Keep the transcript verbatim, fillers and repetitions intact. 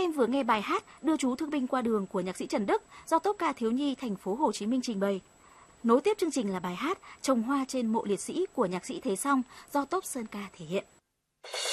em vừa nghe bài hát Đưa chú thương binh qua đường của nhạc sĩ Trần Đức do Tốp ca thiếu nhi thành phố Hồ Chí Minh trình bày. Nối tiếp chương trình là bài hát Trồng hoa trên mộ liệt sĩ của nhạc sĩ Thế Song do Tốp Sơn ca thể hiện.